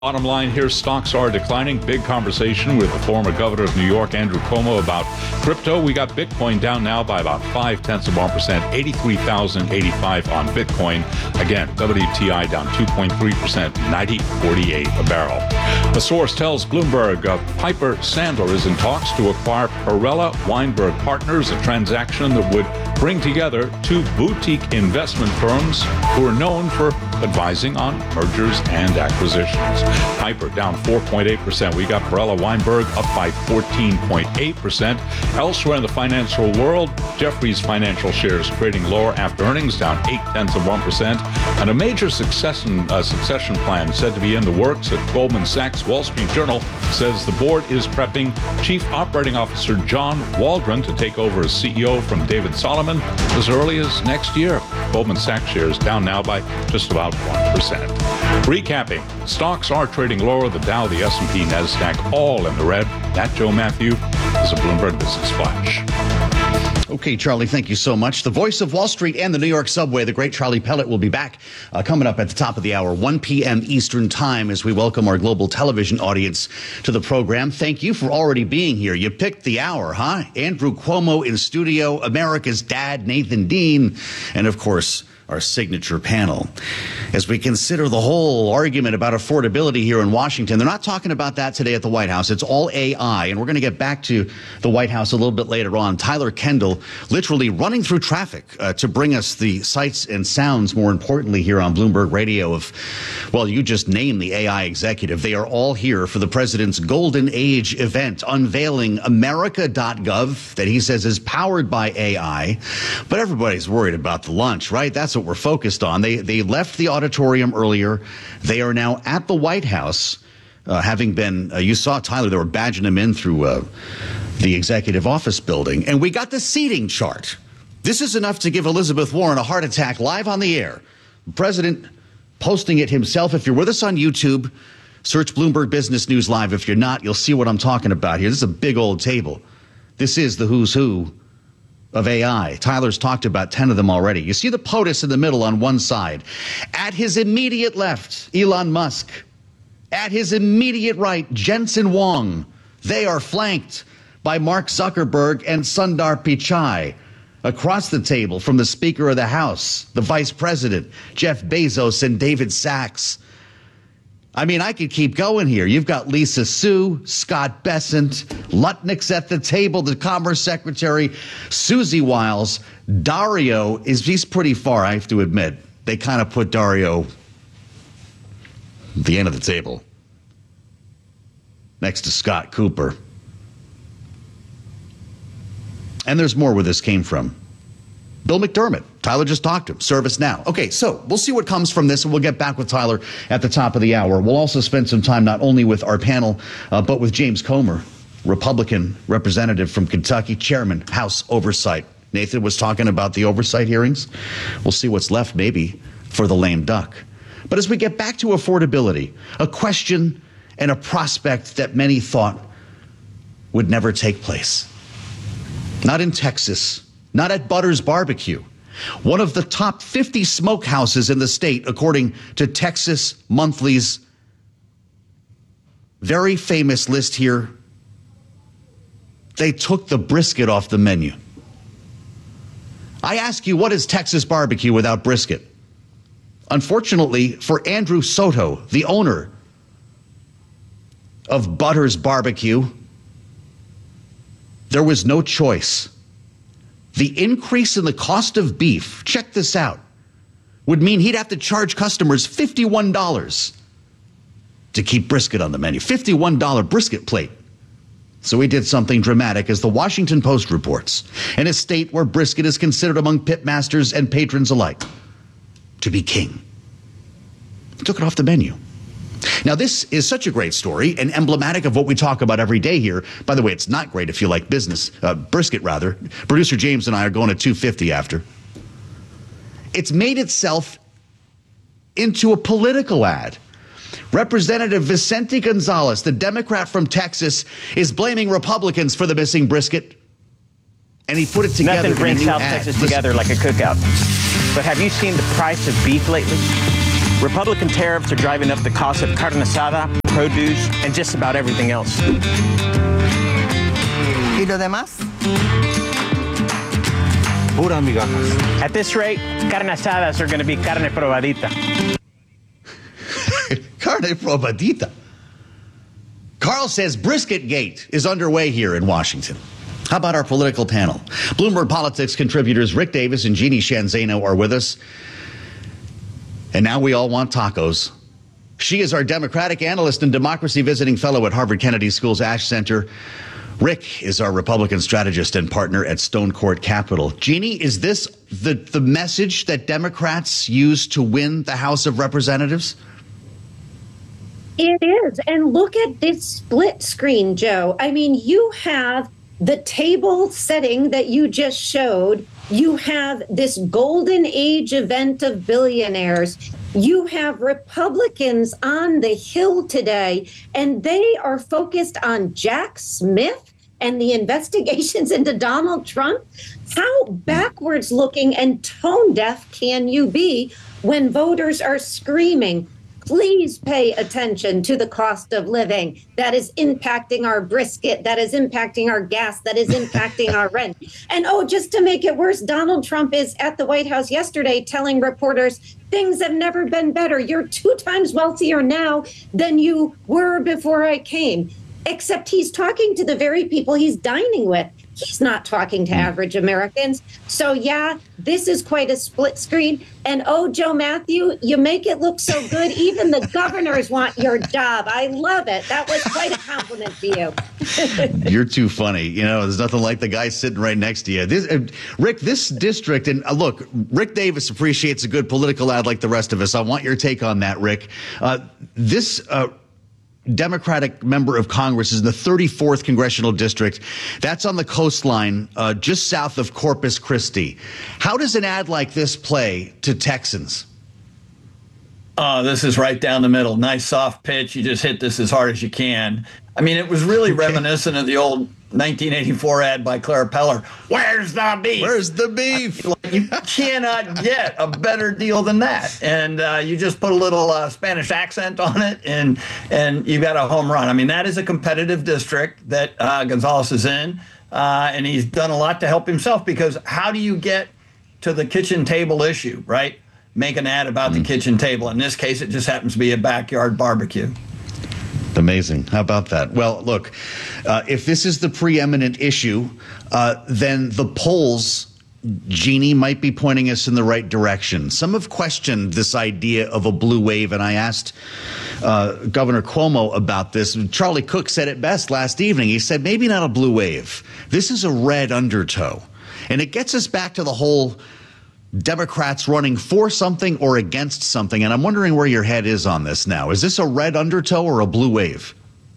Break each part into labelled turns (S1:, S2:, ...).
S1: Bottom line here, stocks are declining. Big conversation with the former governor of New York, Andrew Cuomo, about crypto. We got Bitcoin down now by about 0.5%, 83,085 on Bitcoin. Again, WTI down 2.3%, 90.48 a barrel. A source tells Bloomberg Piper Sandler is in talks to acquire Perella Weinberg Partners, a transaction that would bring together two boutique investment firms who are known for advising on mergers and acquisitions. Piper down 4.8%. We got Perella Weinberg up by 14.8%. Elsewhere in the financial world, Jefferies Financial shares trading lower after earnings, down 0.8%. And a major succession plan said to be in the works at Goldman Sachs. Wall Street Journal says the board is prepping Chief Operating Officer John Waldron to take over as CEO from David Solomon as early as next year. Goldman Sachs shares down now by just about 1%. Recapping, stocks are trading lower. The Dow, the S&P, NASDAQ, all in the red. That, Joe Matthew, is a Bloomberg Business Flash.
S2: Okay, Charlie, thank you so much. The voice of Wall Street and the New York subway, the great Charlie Pellet, will be back coming up at the top of the hour, 1 p.m. Eastern Time, as we welcome our global television audience to the program. Thank you for already being here. You picked the hour, huh? Andrew Cuomo in studio, America's dad, Nathan Dean, and, of course, our signature panel. As we consider the whole argument about affordability here in Washington, they're not talking about that today at the White House. It's all AI, and we're going to get back to the White House a little bit later on. Tyler Kendall literally running through traffic to bring us the sights and sounds, more importantly, here on Bloomberg Radio of, well, you just named the AI executive. They are all here for the president's Golden Age event, unveiling America.gov, that he says is powered by AI. But everybody's worried about the lunch, right? That's what we're focused on. They left the auditorium earlier. They are now at the White House, having been, you saw Tyler, they were badging him in through the executive office building. And we got the seating chart. This is enough to give Elizabeth Warren a heart attack live on the air. The president posting it himself. If you're with us on YouTube, search Bloomberg Business News Live. If you're not, you'll see what I'm talking about here. This is a big old table. This is the who's who of AI. Tyler's talked about 10 of them already. You see the POTUS in the middle on one side. At his immediate left, Elon Musk. At his immediate right, Jensen Huang. They are flanked by Mark Zuckerberg and Sundar Pichai. Across the table from the Speaker of the House, the Vice President, Jeff Bezos and David Sachs. I mean, I could keep going here. You've got Lisa Su, Scott Bessent, Lutnick's at the table, the Commerce Secretary, Susie Wiles. Dario he's pretty far, I have to admit. They kind of put Dario at the end of the table, next to Scott Cooper. And there's more where this came from. Bill McDermott. Tyler just talked to him. ServiceNow. Okay, so we'll see what comes from this, and we'll get back with Tyler at the top of the hour. We'll also spend some time not only with our panel, but with James Comer, Republican representative from Kentucky, chairman, House Oversight. Nathan was talking about the oversight hearings. We'll see what's left, maybe, for the lame duck. But as we get back to affordability, a question and a prospect that many thought would never take place. Not in Texas. Not at Butters Barbecue, one of the top 50 smokehouses in the state, according to Texas Monthly's very famous list here. They took the brisket off the menu. I ask you, what is Texas barbecue without brisket? Unfortunately for Andrew Soto, the owner of Butters Barbecue, there was no choice. The increase in the cost of beef, check this out, would mean he'd have to charge customers $51 to keep brisket on the menu. $51 brisket plate. So he did something dramatic, as the Washington Post reports, in a state where brisket is considered among pitmasters and patrons alike to be king. He took it off the menu. Now, this is such a great story and emblematic of what we talk about every day here. By the way, it's not great if you like brisket rather. Producer James and I are going to 250 after. It's made itself into a political ad. Representative Vicente Gonzalez, the Democrat from Texas, is blaming Republicans for the missing brisket. And he put it together.
S3: Nothing brings South Texas together like a cookout. But have you seen the price of beef lately? Republican tariffs are driving up the cost of carne asada, produce, and just about everything else.
S4: ¿Y lo demás?
S3: Pura migajas. At this rate, carne asadas are going to be carne probadita.
S2: Carne probadita. Carl says Brisket Gate is underway here in Washington. How about our political panel? Bloomberg Politics contributors Rick Davis and Jeannie Sheehan Zaino are with us. And now we all want tacos. She is our Democratic analyst and democracy visiting fellow at Harvard Kennedy School's Ash Center. Rick is our Republican strategist and partner at Stone Court Capital. Jeannie, is this the message that Democrats use to win the House of Representatives?
S5: It is. And look at this split screen, Joe. I mean, you have the table setting that you just showed. You have this golden age event of billionaires. You have Republicans on the Hill today, and they are focused on Jack Smith and the investigations into Donald Trump. How backwards looking and tone deaf can you be when voters are screaming, please pay attention to the cost of living that is impacting our brisket, that is impacting our gas, that is impacting our rent. And just to make it worse, Donald Trump is at the White House yesterday telling reporters things have never been better. You're 2 times wealthier now than you were before I came. Except he's talking to the very people he's dining with. He's not talking to average Americans. So, yeah, this is quite a split screen. And, Joe Matthew, you make it look so good. Even the governors want your job. I love it. That was quite a compliment to you.
S2: You're too funny. You know, there's nothing like the guy sitting right next to you. Rick, this district, and look, Rick Davis appreciates a good political ad like the rest of us. I want your take on that, Rick. This Democratic member of Congress is in the 34th congressional district. That's on the coastline, just south of Corpus Christi. How does an ad like this play to Texans?
S6: This is right down the middle. Nice soft pitch. You just hit this as hard as you can. I mean, it was really reminiscent of the old 1984 ad by Clara Peller. Where's the beef?
S2: Where's the beef?
S6: You cannot get a better deal than that. And you just put a little Spanish accent on it, and you got a home run. I mean, that is a competitive district that Gonzalez is in, and he's done a lot to help himself, because how do you get to the kitchen table issue, right? Make an ad about the kitchen table. In this case, it just happens to be a backyard barbecue.
S2: Amazing. How about that? Well, look, if this is the preeminent issue, then the polls, Jeannie, might be pointing us in the right direction. Some have questioned this idea of a blue wave, and I asked Governor Cuomo about this. Charlie Cook said it best last evening. He said, maybe not a blue wave. This is a red undertow. And it gets us back to the whole Democrats running for something or against something. And I'm wondering where your head is on this now. Is this a red undertow or a blue wave?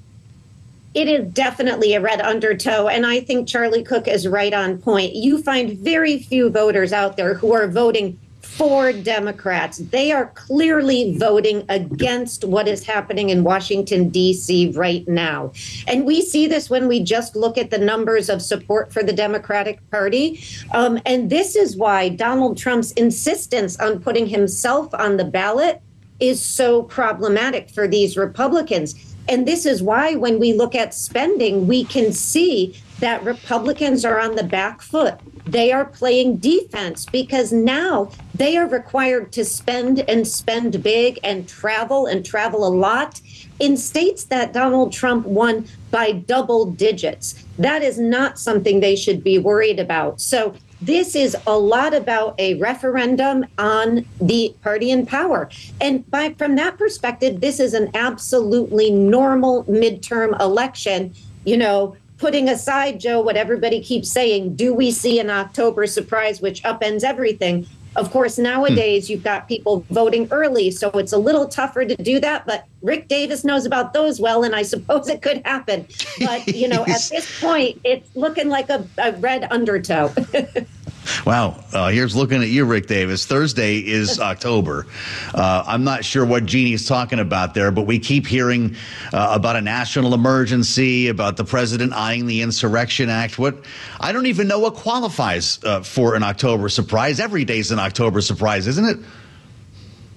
S5: It is definitely a red undertow, and I think Charlie Cook is right on point. You find very few voters out there who are voting for Democrats. They are clearly voting against what is happening in Washington, D.C. right now. And we see this when we just look at the numbers of support for the Democratic Party. And this is why Donald Trump's insistence on putting himself on the ballot is so problematic for these Republicans. And this is why when we look at spending, we can see that Republicans are on the back foot. They are playing defense because now they are required to spend and spend big and travel a lot in states that Donald Trump won by double digits. That is not something they should be worried about. So this is a lot about a referendum on the party in power. And from that perspective, this is an absolutely normal midterm election. You know, putting aside, Joe, what everybody keeps saying, do we see an October surprise which upends everything? Of course, nowadays you've got people voting early, so it's a little tougher to do that. But Rick Davis knows about those well, and I suppose it could happen. But, you know, at this point, it's looking like a red undertow.
S2: Wow. Here's looking at you, Rick Davis. Thursday is October. I'm not sure what Jeannie's talking about there, but we keep hearing about a national emergency, about the president eyeing the Insurrection Act. I don't even know what qualifies for an October surprise. Every day's an October surprise, isn't it?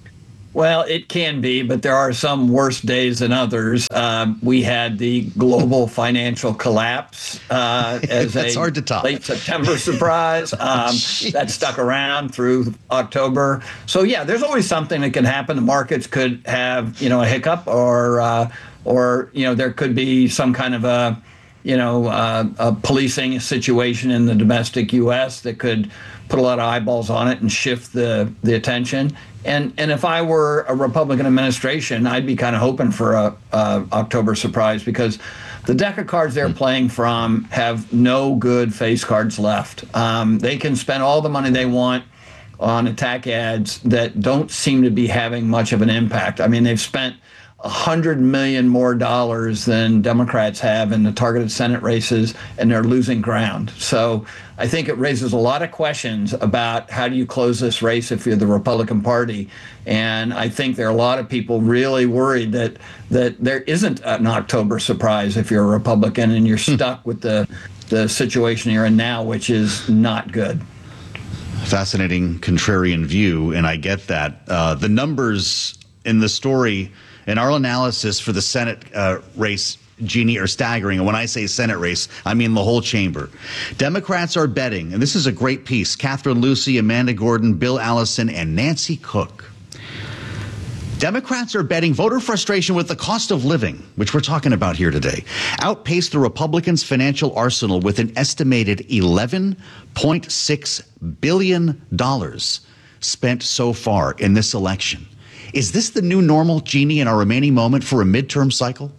S6: Well, it can be, but there are some worse days than others. We had the global financial collapse as
S2: That's
S6: a
S2: hard to top.
S6: late September surprise. That stuck around through October. So yeah, there's always something that can happen. The markets could have, a hiccup, or there could be some kind of a policing situation in the domestic U.S. that could put a lot of eyeballs on it and shift the attention. And if I were a Republican administration, I'd be kind of hoping for a October surprise, because the deck of cards they're playing from have no good face cards left. They can spend all the money they want on attack ads that don't seem to be having much of an impact. I mean, they've spent $100 million more than Democrats have in the targeted Senate races, and they're losing ground. So I think it raises a lot of questions about how do you close this race if you're the Republican Party. And I think there are a lot of people really worried that there isn't an October surprise if you're a Republican and you're stuck with the situation you're in now, which is not good.
S2: Fascinating contrarian view, and I get that. The numbers in the story in our analysis for the Senate race, Jeannie, are staggering. And when I say Senate race, I mean the whole chamber. Democrats are betting, and this is a great piece, Catherine Lucy, Amanda Gordon, Bill Allison, and Nancy Cook. Democrats are betting voter frustration with the cost of living, which we're talking about here today, outpaced the Republicans' financial arsenal with an estimated $11.6 billion spent so far in this election. Is this the new normal, Jeannie, in our remaining moment for a midterm cycle?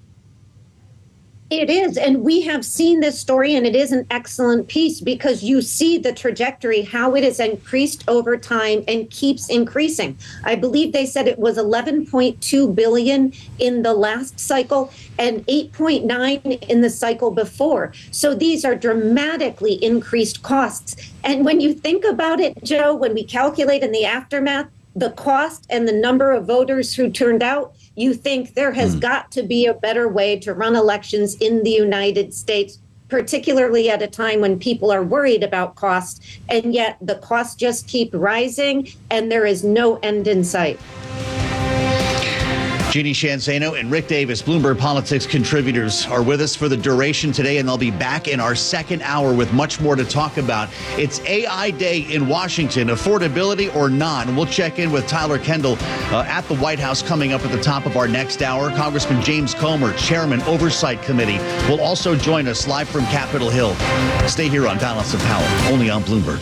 S5: It is. And we have seen this story, and it is an excellent piece because you see the trajectory, how it has increased over time and keeps increasing. I believe they said it was 11.2 billion in the last cycle and 8.9 in the cycle before. So these are dramatically increased costs. And when you think about it, Joe, when we calculate in the aftermath, the cost and the number of voters who turned out, you think there has got to be a better way to run elections in the United States, particularly at a time when people are worried about costs, and yet the costs just keep rising and there is no end in sight.
S2: Jeannie Sheehan Zaino and Rick Davis, Bloomberg Politics contributors, are with us for the duration today, and they'll be back in our second hour with much more to talk about. It's AI Day in Washington, affordability or not. And we'll check in with Tyler Kendall at the White House coming up at the top of our next hour. Congressman James Comer, Chairman, Oversight Committee, will also join us live from Capitol Hill. Stay here on Balance of Power, only on Bloomberg.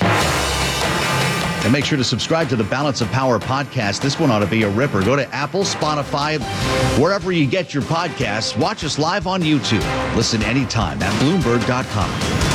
S2: And make sure to subscribe to the Balance of Power podcast. This one ought to be a ripper. Go to Apple, Spotify, wherever you get your podcasts. Watch us live on YouTube. Listen anytime at Bloomberg.com.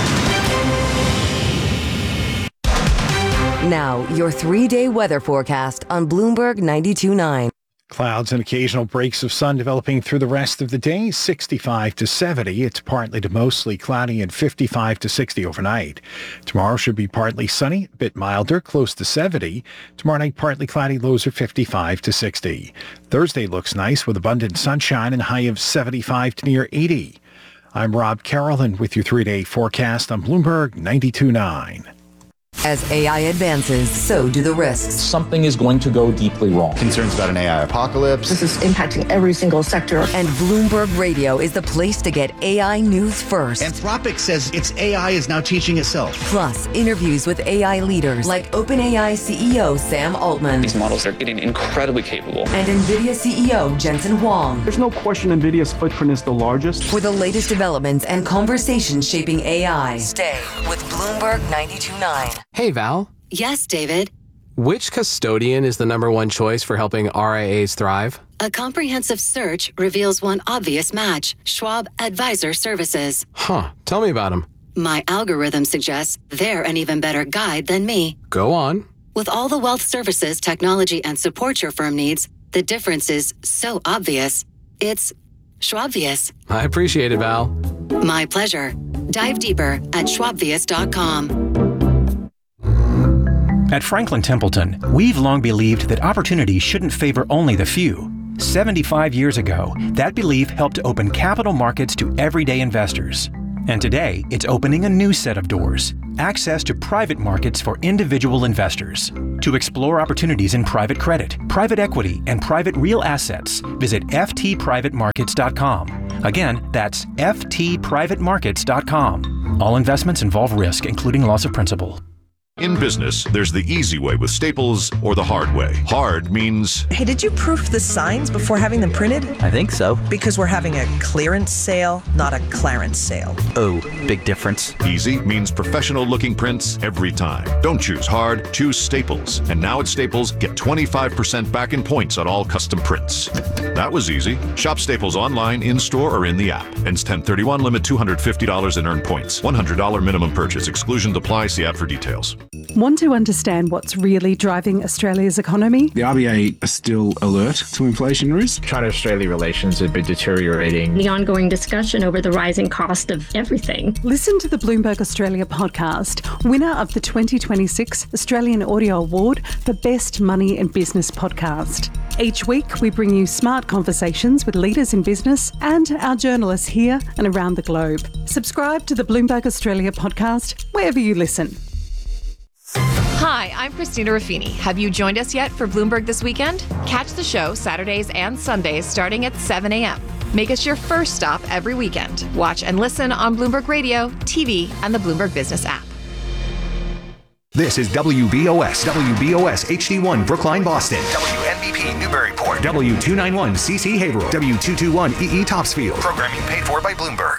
S4: Now, your 3-day weather forecast on Bloomberg 92.9.
S7: Clouds and occasional breaks of sun developing through the rest of the day, 65 to 70. It's partly to mostly cloudy and 55 to 60 overnight. Tomorrow should be partly sunny, a bit milder, close to 70. Tomorrow night, partly cloudy, lows are 55 to 60. Thursday looks nice with abundant sunshine and high of 75 to near 80. I'm Rob Carroll, with your 3-day forecast on Bloomberg 92.9.
S4: As AI advances, so do the risks.
S8: Something is going to go deeply wrong.
S9: Concerns about an AI apocalypse.
S10: This is impacting every single sector.
S4: And Bloomberg Radio is the place to get AI news first.
S2: Anthropic says its AI is now teaching itself.
S4: Plus, interviews with AI leaders like OpenAI CEO Sam Altman.
S11: These models are getting incredibly capable.
S4: And NVIDIA CEO Jensen Huang.
S12: There's no question NVIDIA's footprint is the largest.
S4: For the latest developments and conversations shaping AI. Stay with Bloomberg 92.9.
S13: Hey, Val.
S14: Yes, David.
S13: Which custodian is the #1 choice for helping RIAs thrive?
S14: A comprehensive search reveals one obvious match: Schwab Advisor Services.
S13: Huh. Tell me about them.
S14: My algorithm suggests they're an even better guide than me.
S13: Go on.
S14: With all the wealth services, technology, and support your firm needs, the difference is so obvious. It's Schwabvious.
S13: I appreciate it, Val.
S14: My pleasure. Dive deeper at schwabvious.com.
S15: At Franklin Templeton, we've long believed that opportunity shouldn't favor only the few. 75 years ago, that belief helped open capital markets to everyday investors. And today, it's opening a new set of doors, access to private markets for individual investors. To explore opportunities in private credit, private equity, and private real assets, visit ftprivatemarkets.com. Again, that's ftprivatemarkets.com. All investments involve risk, including loss of principal.
S16: In business, there's the easy way with Staples or the hard way. Hard means...
S17: Hey, did you proof the signs before having them printed?
S18: I think so.
S17: Because we're having a clearance sale, not a clarence sale.
S18: Oh, big difference.
S16: Easy means professional-looking prints every time. Don't choose hard, choose Staples. And now at Staples, get 25% back in points on all custom prints. That was easy. Shop Staples online, in-store, or in the app. Ends 10/31, limit $250 in earned points. $100 minimum purchase. Exclusions apply. See app for details.
S19: Want to understand what's really driving Australia's economy?
S12: The RBA are still alert to inflation risk.
S20: China-Australia relations have been deteriorating.
S21: The ongoing discussion over the rising cost of everything.
S19: Listen to the Bloomberg Australia podcast, winner of the 2026 Australian Audio Award for Best Money and Business Podcast. Each week, we bring you smart conversations with leaders in business and our journalists here and around the globe. Subscribe to the Bloomberg Australia podcast wherever you listen.
S22: Hi, I'm Christina Ruffini. Have you joined us yet for Bloomberg This Weekend? Catch the show Saturdays and Sundays starting at 7 a.m. Make us your first stop every weekend. Watch and listen on Bloomberg Radio, TV, and the Bloomberg Business app.
S23: This is WBOS HD1 Brookline, Boston. WNBP Newburyport. W291 CC Haverhill. W221 EE Topsfield. Programming paid for by Bloomberg.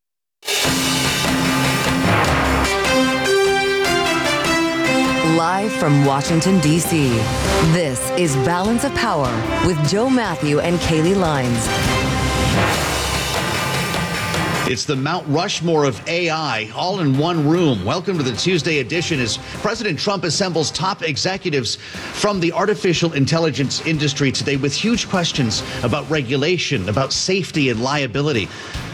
S4: Live from Washington, D.C., this is Balance of Power with Joe Matthew and Kaylee Lines.
S2: It's the Mount Rushmore of AI, all in one room. Welcome to the Tuesday edition as President Trump assembles top executives from the artificial intelligence industry today with huge questions about regulation, about safety and liability.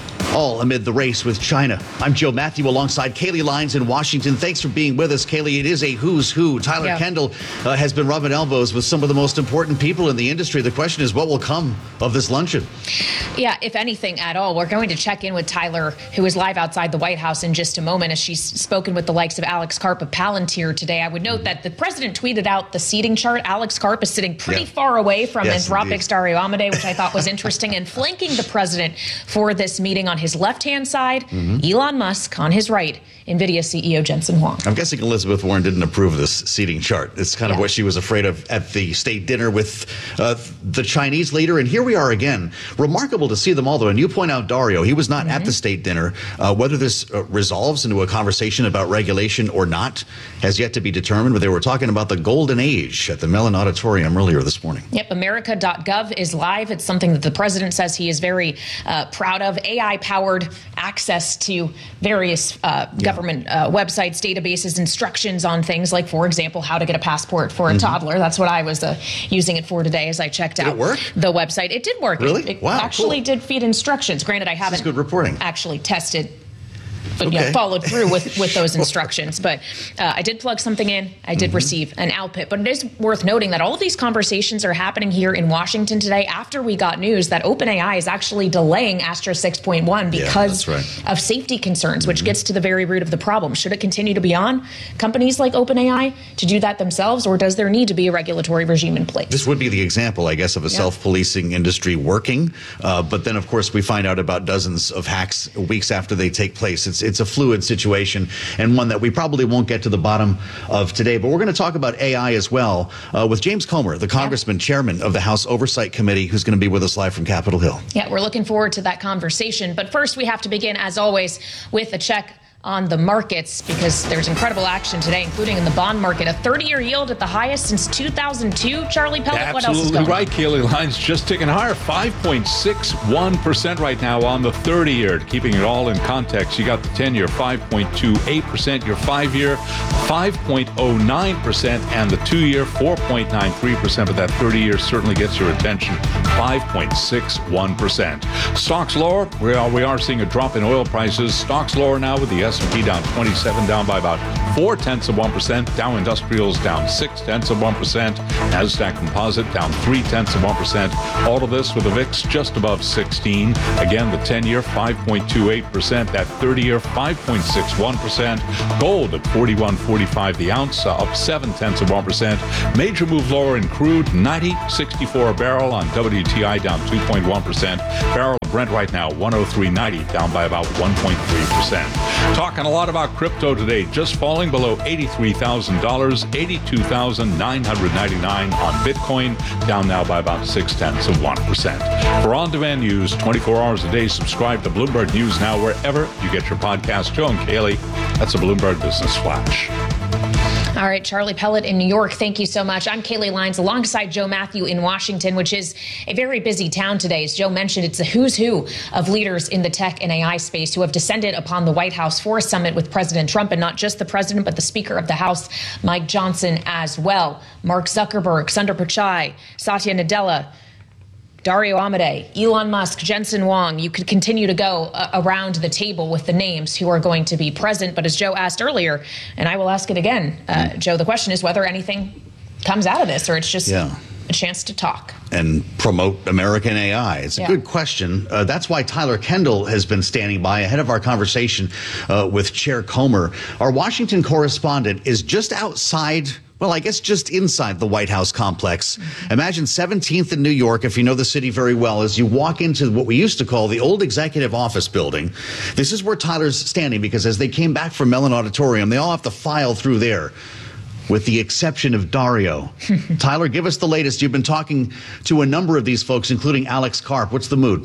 S2: All amid the race with China. I'm Joe Matthew alongside Kaylee Lines in Washington. Thanks for being with us, Kaylee. It is a who's who. Tyler Kendall has been rubbing elbows with some of the most important people in the industry. The question is, what will come of this luncheon?
S24: Yeah, if anything at all. We're going to check in with Tyler, who is live outside the White House in just a moment, as she's spoken with the likes of Alex Karp of Palantir today. I would note that the president tweeted out the seating chart. Alex Karp is sitting pretty far away from Anthropic's Dario Amodei, which I thought was interesting, and flanking the president for this meeting on his left-hand side, Elon Musk on his right, NVIDIA CEO Jensen Huang.
S2: I'm guessing Elizabeth Warren didn't approve of this seating chart. It's kind of what she was afraid of at the state dinner with the Chinese leader. And here we are again. Remarkable to see them all, though. And you point out Dario, he was not at the state dinner. Whether this resolves into a conversation about regulation or not has yet to be determined. But they were talking about the golden age at the Mellon Auditorium earlier this morning.
S24: Yep, America.gov is live. It's something that the president says he is very proud of. AI-powered access to various government websites, databases, instructions on things like, for example, how to get a passport for a toddler. That's what I was using it for today as I checked out the website. It did work.
S2: Really?
S24: It actually did feed instructions. Granted, I haven't
S2: good reporting.
S24: Actually tested, but followed through with those instructions. But I did plug something in. I did receive an output. But it is worth noting that all of these conversations are happening here in Washington today after we got news that OpenAI is actually delaying Astra 6.1 because of safety concerns, which gets to the very root of the problem. Should it continue to be on companies like OpenAI to do that themselves, or does there need to be a regulatory regime in place?
S2: This would be the example, I guess, of a self-policing industry working. But then, of course, we find out about dozens of hacks weeks after they take place. It's a fluid situation and one that we probably won't get to the bottom of today. But we're going to talk about AI as well with James Comer, the congressman, chairman of the House Oversight Committee, who's going to be with us live from Capitol Hill.
S24: Yeah, we're looking forward to that conversation. But first, we have to begin, as always, with a check on the markets, because there's incredible action today, including in the bond market. A 30-year yield at the highest since 2002. Charlie Pellet, what else is going on?
S1: Absolutely right, Kaylee. Lines just ticking higher. 5.61% right now on the 30-year. Keeping it all in context, you got the 10-year, 5.28%. Your 5-year, 5.09%. And the 2-year, 4.93%. But that 30-year certainly gets your attention. 5.61%. Stocks lower. We are seeing a drop in oil prices. Stocks lower now with the S&P down 27, down by about 0.4%. Dow Industrials down 0.6%. NASDAQ Composite down 0.3%. All of this with the VIX just above 16. Again, the 10-year 5.28%. That 30-year 5.61%. Gold at 41.45 the ounce, up 0.7%. Major move lower in crude, 90.64 a barrel on WTI, down 2.1%. Barrel Brent right now, 103.90, down by about 1.3%. Talking a lot about crypto today, just falling below $83,000, $82,999 on Bitcoin, down now by about 0.6%. For on-demand news, 24 hours a day, subscribe to Bloomberg News Now wherever you get your podcast. Joe and Kaylee, that's a Bloomberg Business Flash.
S24: All right, Charlie Pellet in New York, thank you so much. I'm Kaylee Lyons alongside Joe Matthew in Washington, which is a very busy town today. As Joe mentioned, it's a who's who of leaders in the tech and AI space who have descended upon the White House for a summit with President Trump, and not just the president, but the Speaker of the House, Mike Johnson, as well. Mark Zuckerberg, Sundar Pichai, Satya Nadella, Dario Amodei, Elon Musk, Jensen Huang. You could continue to go around the table with the names who are going to be present. But as Joe asked earlier, and I will ask it again, Joe, the question is whether anything comes out of this or it's just a chance to talk.
S2: And promote American AI. It's a good question. That's why Tyler Kendall has been standing by ahead of our conversation with Chair Comer. Our Washington correspondent is just outside, well, I guess just inside the White House complex. Imagine 17th in New York, if you know the city very well, as you walk into what we used to call the old executive office building. This is where Tyler's standing because as they came back from Mellon Auditorium, they all have to file through there, with the exception of Dario. Tyler, give us the latest. You've been talking to a number of these folks, including Alex Karp. What's the mood?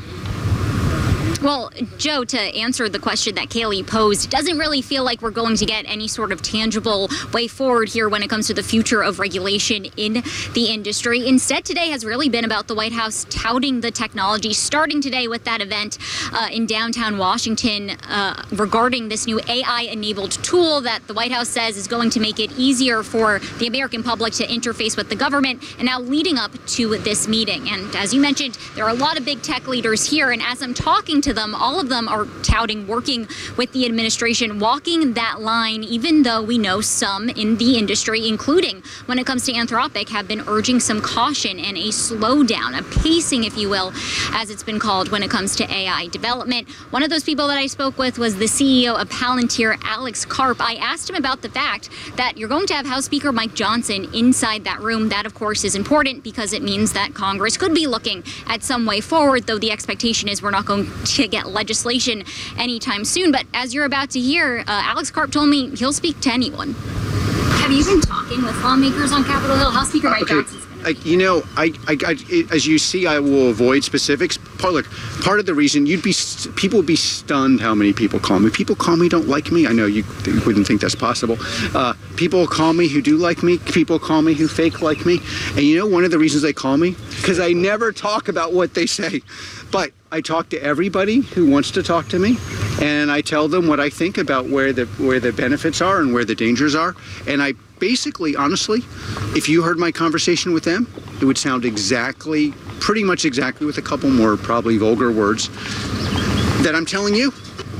S3: Well, Joe, to answer the question that Kaylee posed, it doesn't really feel like we're going to get any sort of tangible way forward here when it comes to the future of regulation in the industry. Instead, today has really been about the White House touting the technology, starting today with that event in downtown Washington regarding this new AI-enabled tool that the White House says is going to make it easier for the American public to interface with the government, and now leading up to this meeting. And as you mentioned, there are a lot of big tech leaders here, and as I'm talking to them, all of them are touting working with the administration, walking that line, even though we know some in the industry, including when it comes to Anthropic, have been urging some caution and a slowdown, a pacing, if you will, as it's been called when it comes to AI development. One of those people that I spoke with was the CEO of Palantir, Alex Karp. I asked him about the fact that you're going to have House Speaker Mike Johnson inside that room. That, of course, is important because it means that Congress could be looking at some way forward, though the expectation is we're not going to get legislation anytime soon. But as you're about to hear, Alex Karp told me he'll speak to anyone. Have you been talking with lawmakers on Capitol Hill? House Speaker Mike Johnson's been.
S5: As you see, I will avoid specifics. Part of the reason people would be stunned how many people call me. People call me don't like me. I know you wouldn't think that's possible. People call me who do like me. People call me who fake like me. And you know one of the reasons they call me? Because I never talk about what they say. But I talk to everybody who wants to talk to me, and I tell them what I think about where the benefits are and where the dangers are. And I basically, honestly, if you heard my conversation with them, it would sound pretty much exactly with a couple more probably vulgar words that I'm telling you.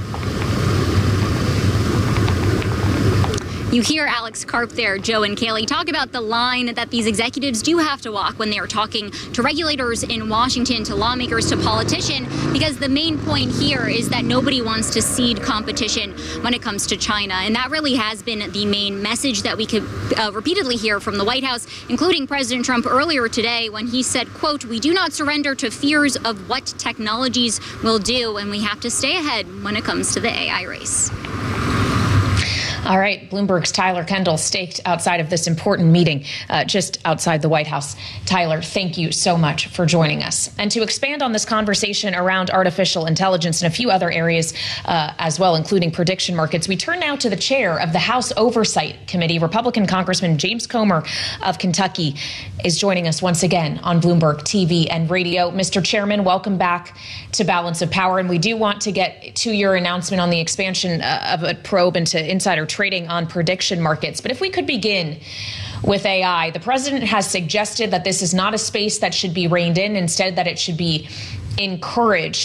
S3: You hear Alex Karp there, Joe and Kaylee, talk about the line that these executives do have to walk when they are talking to regulators in Washington, to lawmakers, to politicians, because the main point here is that nobody wants to cede competition when it comes to China. And that really has been the main message that we could repeatedly hear from the White House, including President Trump earlier today when he said, quote, "We do not surrender to fears of what technologies will do, and we have to stay ahead when it comes to the AI race."
S24: All right, Bloomberg's Tyler Kendall staked outside of this important meeting just outside the White House. Tyler, thank you so much for joining us. And to expand on this conversation around artificial intelligence and a few other areas as well, including prediction markets, we turn now to the chair of the House Oversight Committee. Republican Congressman James Comer of Kentucky is joining us once again on Bloomberg TV and radio. Mr. Chairman, welcome back to Balance of Power. And we do want to get to your announcement on the expansion of a probe into insider trading on prediction markets. But if we could begin with AI, the president has suggested that this is not a space that should be reined in, instead that it should be encouraged.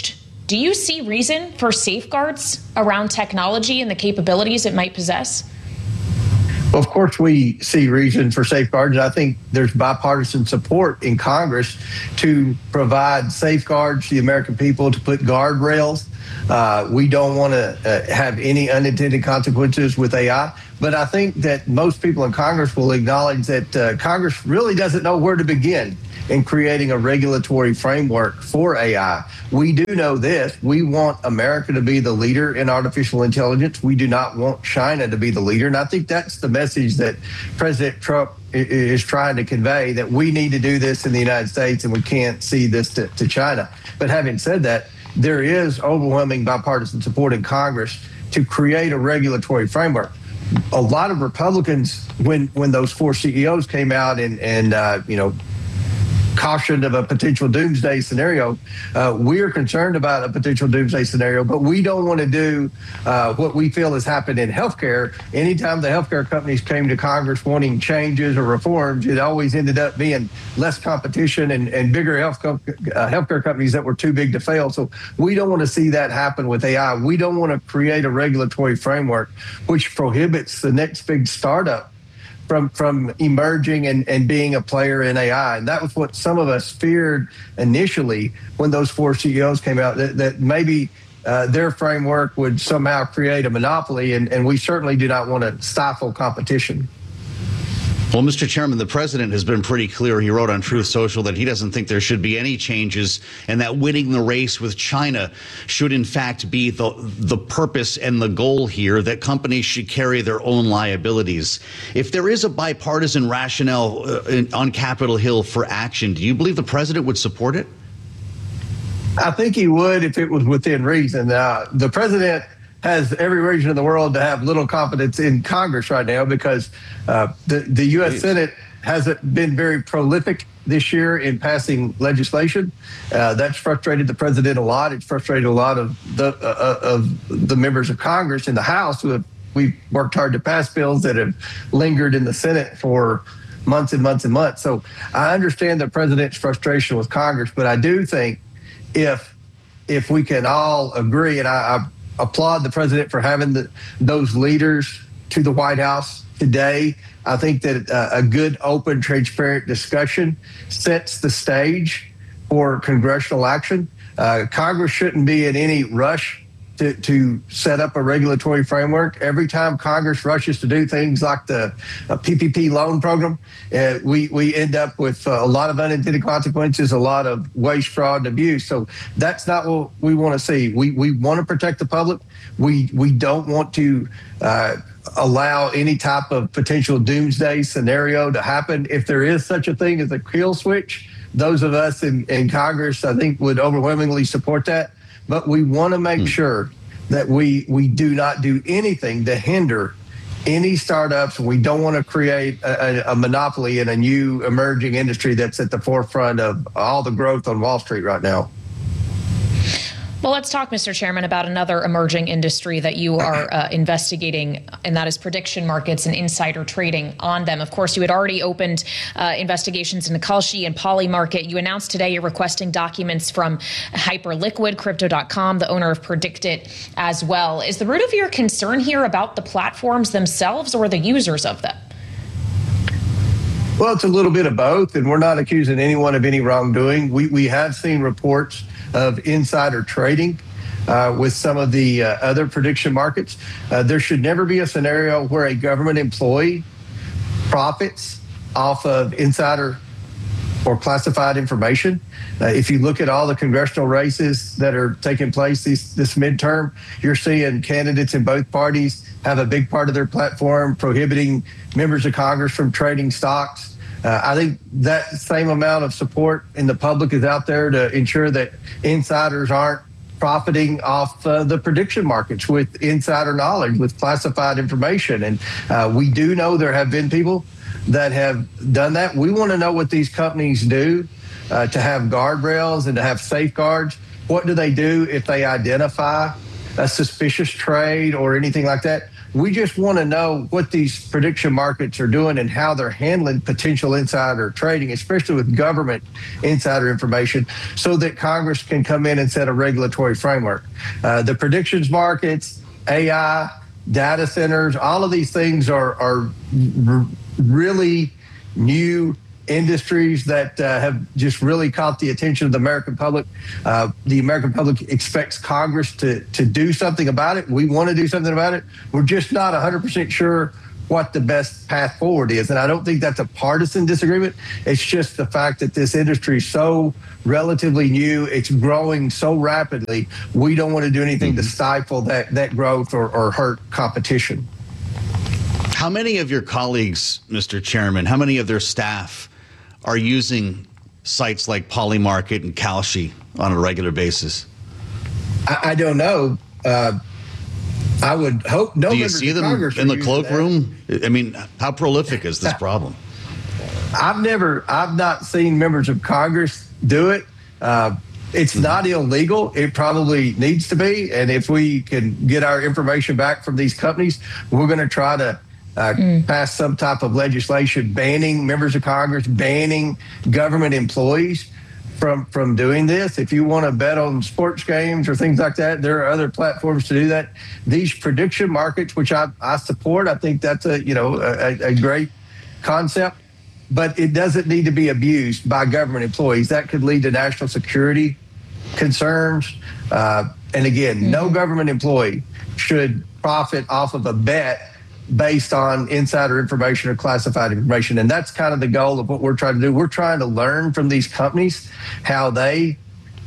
S24: Do you see reason for safeguards around technology and the capabilities it might possess?
S6: Well, of course, we see reason for safeguards. I think there's bipartisan support in Congress to provide safeguards to the American people, to put guardrails. We don't want to have any unintended consequences with AI. But I think that most people in Congress will acknowledge that Congress really doesn't know where to begin in creating a regulatory framework for AI. We do know this. We want America to be the leader in artificial intelligence. We do not want China to be the leader. And I think that's the message that President Trump is trying to convey, that we need to do this in the United States and we can't see this to China. But having said that, there is overwhelming bipartisan support in Congress to create a regulatory framework. A lot of Republicans, when those four CEOs came out and cautioned of a potential doomsday scenario, we're concerned about a potential doomsday scenario, but we don't want to do what we feel has happened in healthcare. Anytime the healthcare companies came to Congress wanting changes or reforms, it always ended up being less competition and bigger healthcare companies that were too big to fail. So we don't want to see that happen with AI. We don't want to create a regulatory framework which prohibits the next big startup from emerging and being a player in AI. And that was what some of us feared initially when those four CEOs came out, that maybe their framework would somehow create a monopoly, and we certainly do not want to stifle competition.
S2: Well, Mr. Chairman, the president has been pretty clear. He wrote on Truth Social that he doesn't think there should be any changes and that winning the race with China should, in fact, be the purpose and the goal here, that companies should carry their own liabilities. If there is a bipartisan rationale on Capitol Hill for action, do you believe the president would support it?
S6: I think he would if it was within reason. The president has every reason in the world to have little confidence in Congress right now because the U.S. Senate hasn't been very prolific this year in passing legislation. That's frustrated the president a lot. It's frustrated a lot of the members of Congress in the House we've worked hard to pass bills that have lingered in the Senate for months and months and months. So I understand the president's frustration with Congress, but I do think if we can all agree, and I applaud the president for having those leaders to the White House today. I think that a good, open, transparent discussion sets the stage for congressional action. Congress shouldn't be in any rush to set up a regulatory framework. Every time Congress rushes to do things like the PPP loan program, we end up with a lot of unintended consequences, a lot of waste, fraud, and abuse. So that's not what we want to see. We want to protect the public. We don't want to allow any type of potential doomsday scenario to happen. If there is such a thing as a kill switch, those of us in Congress, I think, would overwhelmingly support that. But we want to make sure that we do not do anything to hinder any startups. We don't want to create a monopoly in a new emerging industry that's at the forefront of all the growth on Wall Street right now.
S24: Well, let's talk, Mr. Chairman, about another emerging industry that you are investigating, and that is prediction markets and insider trading on them. Of course, you had already opened investigations into Kalshi and Polymarket. You announced today you're requesting documents from Hyperliquid, Crypto.com, the owner of PredictIt as well. Is the root of your concern here about the platforms themselves or the users of them?
S6: Well, it's a little bit of both, and we're not accusing anyone of any wrongdoing. We have seen reports of insider trading with some of the other prediction markets. There should never be a scenario where a government employee profits off of insider or classified information. If you look at all the congressional races that are taking place this midterm, you're seeing candidates in both parties have a big part of their platform prohibiting members of Congress from trading stocks. I think that same amount of support in the public is out there to ensure that insiders aren't profiting off the prediction markets with insider knowledge, with classified information. And we do know there have been people that have done that. We want to know what these companies do to have guardrails and to have safeguards. What do they do if they identify a suspicious trade or anything like that? We just want to know what these prediction markets are doing and how they're handling potential insider trading, especially with government insider information, so that Congress can come in and set a regulatory framework. The predictions markets, AI, data centers, all of these things are really new industries that have just really caught the attention of the American public. The American public expects Congress to do something about it. We want to do something about it. We're just not 100% sure what the best path forward is. And I don't think that's a partisan disagreement. It's just the fact that this industry is so relatively new. It's growing so rapidly. We don't want to do anything to stifle that growth or hurt competition.
S2: How many of your colleagues, Mr. Chairman, how many of their staff are using sites like Polymarket and Kalshi on a regular basis?
S6: I don't know. I would hope no.
S2: Do you see them in the cloakroom? I mean, how prolific is this problem?
S6: I've not seen members of Congress do it. It's not illegal. It probably needs to be. And if we can get our information back from these companies, we're going to try to pass some type of legislation banning members of Congress, banning government employees from doing this. If you want to bet on sports games or things like that, there are other platforms to do that. These prediction markets, which I support, I think that's a great concept, but it doesn't need to be abused by government employees. That could lead to national security concerns. And again, no government employee should profit off of a bet based on insider information or classified information. And that's kind of the goal of what we're trying to do. We're trying to learn from these companies how they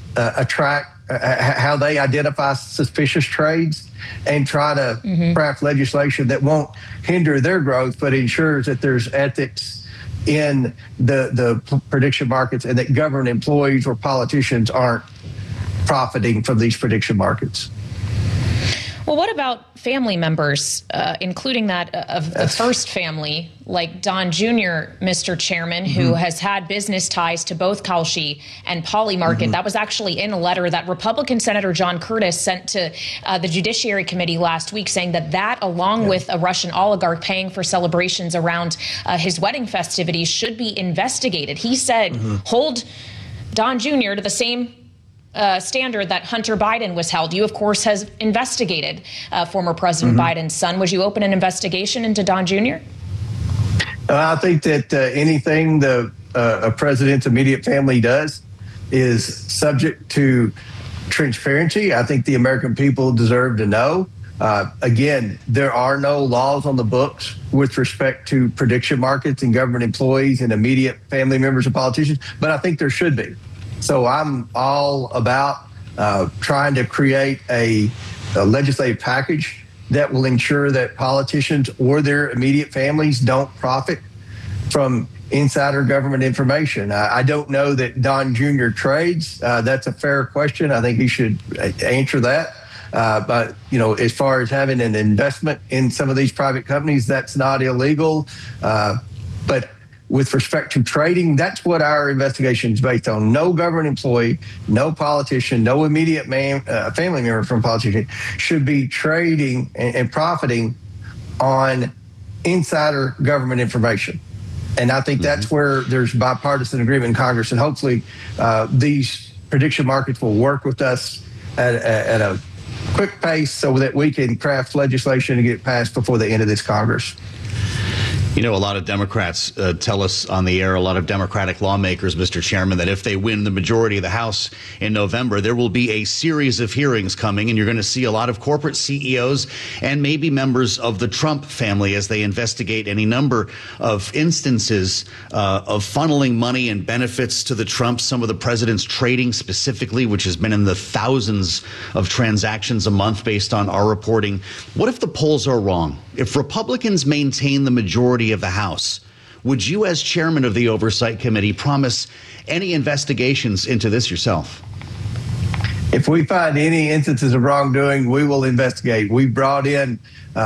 S6: how they identify suspicious trades and try to craft legislation that won't hinder their growth, but ensures that there's ethics in the prediction markets and that government employees or politicians aren't profiting from these prediction markets.
S24: Well, what about family members, including that of the first family, like Don Jr., Mr. Chairman, who has had business ties to both Kalshi and Polymarket? That was actually in a letter that Republican Senator John Curtis sent to the Judiciary Committee last week, saying that along with a Russian oligarch paying for celebrations around his wedding festivities, should be investigated. He said, hold Don Jr. to the same standard that Hunter Biden was held. You, of course, has investigated former President Biden's son. Would you open an investigation into Don Jr.?
S6: I think that anything a president's immediate family does is subject to transparency. I think the American people deserve to know. Again, there are no laws on the books with respect to prediction markets and government employees and immediate family members of politicians, but I think there should be. So I'm all about trying to create a legislative package that will ensure that politicians or their immediate families don't profit from insider government information. I don't know that Don Jr. trades. That's a fair question. I think he should answer that. But, as far as having an investment in some of these private companies, that's not illegal. But with respect to trading, that's what our investigation is based on. No government employee, no politician, no immediate family member from a politician should be trading and profiting on insider government information. And I think that's where there's bipartisan agreement in Congress. And hopefully these prediction markets will work with us at a quick pace so that we can craft legislation and get it passed before the end of this Congress.
S2: A lot of Democrats tell us on the air, a lot of Democratic lawmakers, Mr. Chairman, that if they win the majority of the House in November, there will be a series of hearings coming, and you're going to see a lot of corporate CEOs and maybe members of the Trump family as they investigate any number of instances of funneling money and benefits to the Trumps, some of the president's trading specifically, which has been in the thousands of transactions a month based on our reporting. What if the polls are wrong? If Republicans maintain the majority of the House, would you, as chairman of the Oversight Committee, promise any investigations into this yourself?
S6: If we find any instances of wrongdoing, we will investigate. We brought in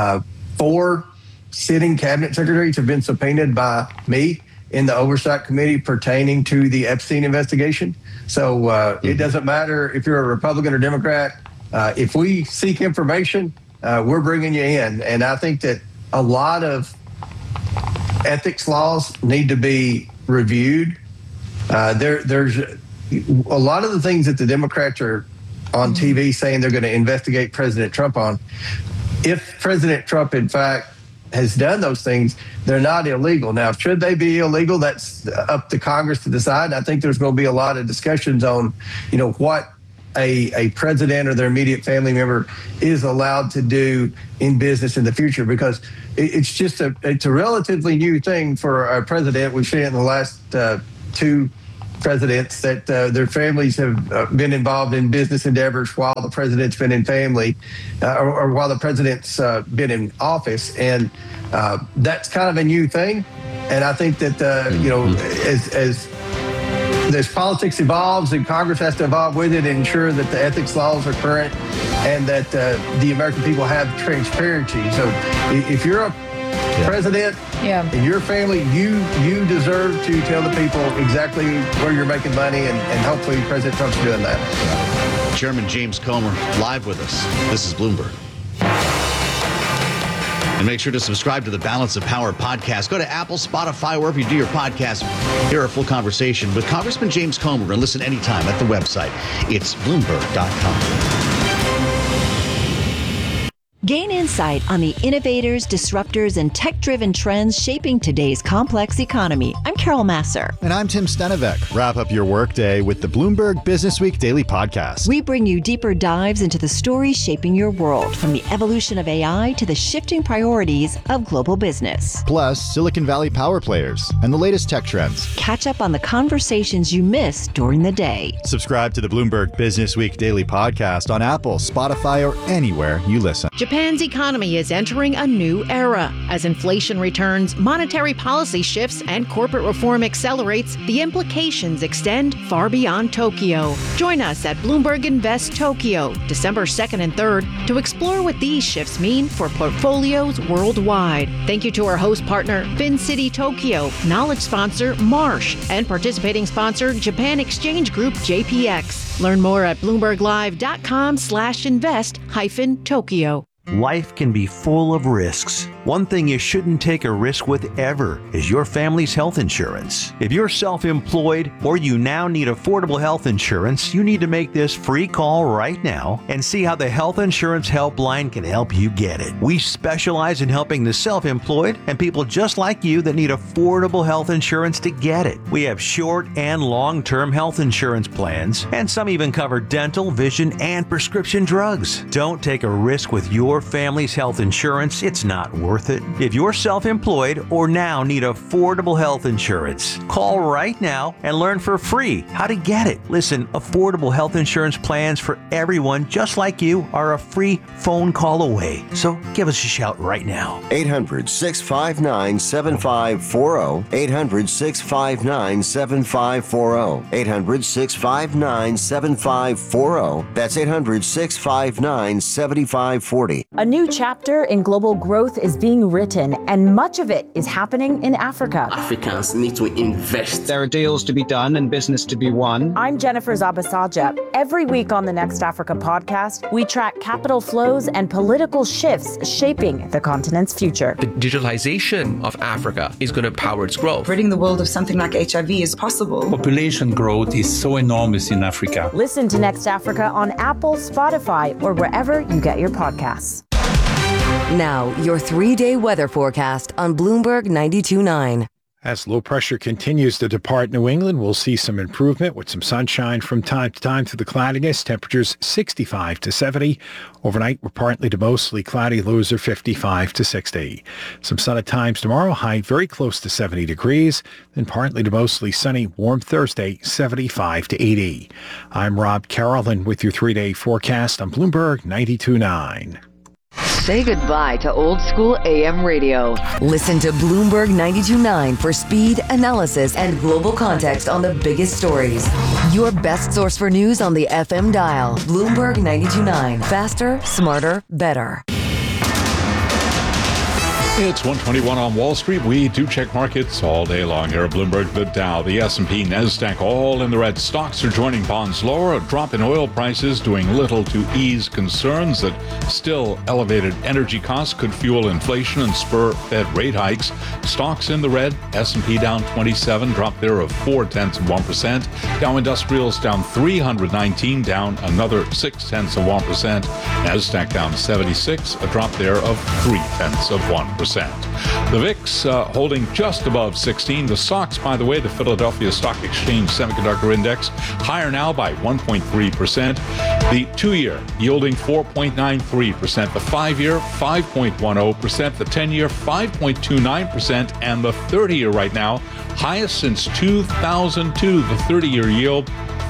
S6: 4 sitting cabinet secretaries have been subpoenaed by me in the Oversight Committee pertaining to the Epstein investigation. So it doesn't matter if you're a Republican or Democrat. If we seek information, we're bringing you in. And I think that a lot of ethics laws need to be reviewed. There's a lot of the things that the Democrats are on TV saying they're going to investigate President Trump on. If President Trump, in fact, has done those things, they're not illegal. Now, should they be illegal? That's up to Congress to decide. I think there's going to be a lot of discussions on, what a president or their immediate family member is allowed to do in business in the future, because it's a relatively new thing for a president. We've seen it in the last two presidents that their families have been involved in business endeavors while the president's been in family or while the president's been in office. And that's kind of a new thing. And I think that, as politics evolves and Congress has to evolve with it and ensure that the ethics laws are current and that the American people have transparency. So if you're a president and your family, you deserve to tell the people exactly where you're making money, and hopefully President Trump's doing that.
S2: Chairman James Comer live with us. This is Bloomberg. And make sure to subscribe to the Balance of Power podcast. Go to Apple, Spotify, wherever you do your podcast. Hear a full conversation with Congressman James Comer and listen anytime at the website. It's Bloomberg.com.
S7: Gain insight on the innovators, disruptors, and tech-driven trends shaping today's complex economy. I'm Carol Masser.
S8: And I'm Tim Stenevec. Wrap up your workday with the Bloomberg Businessweek Daily Podcast.
S7: We bring you deeper dives into the stories shaping your world, from the evolution of AI to the shifting priorities of global business.
S8: Plus, Silicon Valley power players and the latest tech trends.
S7: Catch up on the conversations you missed during the day.
S8: Subscribe to the Bloomberg Businessweek Daily Podcast on Apple, Spotify, or anywhere you listen.
S9: Japan's economy is entering a new era. As inflation returns, monetary policy shifts, and corporate reform accelerates, the implications extend far beyond Tokyo. Join us at Bloomberg Invest Tokyo, December 2nd and 3rd, to explore what these shifts mean for portfolios worldwide. Thank you to our host partner, FinCity Tokyo, knowledge sponsor, Marsh, and participating sponsor, Japan Exchange Group, JPX. Learn more at BloombergLive.com/invest-Tokyo.
S18: Life can be full of risks. One thing you shouldn't take a risk with ever is your family's health insurance. If you're self-employed or you now need affordable health insurance, you need to make this free call right now and see how the Health Insurance Helpline can help you get it. We specialize in helping the self-employed and people just like you that need affordable health insurance to get it. We have short and long-term health insurance plans, and some even cover dental, vision, and prescription drugs. Don't take a risk with your family's health insurance. It's not worth it. If you're self-employed or now need affordable health insurance, call right now and learn for free how to get it. Listen, affordable health insurance plans for everyone just like you are a free phone call away. So give us a shout right now.
S25: 800-659-7540. 800-659-7540. 800-659-7540. That's 800-659-7540.
S26: A new chapter in global growth is being written, and much of it is happening in Africa.
S27: Africans need to invest. There are deals to be done and business to be won.
S26: I'm Jennifer Zabasaja. Every week on the Next Africa podcast, we track capital flows and political shifts shaping the continent's future.
S28: The digitalization of Africa is going to power its growth.
S29: Ridding the world of something like HIV is possible.
S30: Population growth is so enormous in Africa.
S26: Listen to Next Africa on Apple, Spotify, or wherever you get your podcasts.
S4: Now, your 3-day weather forecast on Bloomberg 92.9.
S12: As low pressure continues to depart New England, we'll see some improvement with some sunshine from time to time through the cloudiness. Temperatures 65 to 70. Overnight, we're partly to mostly cloudy. Lows are 55 to 60. Some sun at times tomorrow. High very close to 70 degrees. Then partly to mostly sunny. Warm Thursday, 75 to 80. I'm Rob Carroll with your 3-day forecast on Bloomberg 92.9.
S4: Say goodbye to old school AM radio. Listen to Bloomberg 92.9 for speed, analysis, and global context on the biggest stories. Your best source for news on the FM dial. Bloomberg 92.9. Faster, smarter, better.
S1: It's 121 on Wall Street. We do check markets all day long here at Bloomberg. The Dow, the S&P, NASDAQ, all in the red. Stocks are joining bonds lower. A drop in oil prices doing little to ease concerns that still elevated energy costs could fuel inflation and spur Fed rate hikes. Stocks in the red. S&P down 27, drop there of 0.4%. Dow Industrials down 319, down another 0.6%. NASDAQ down 76, a drop there of 0.3%. The VIX holding just above 16. The SOX, by the way, the Philadelphia Stock Exchange Semiconductor Index, higher now by 1.3%. The 2-year yielding 4.93%. The 5-year, 5.10%. The 10-year, 5.29%. And the 30-year right now, highest since 2002. The 30-year yield,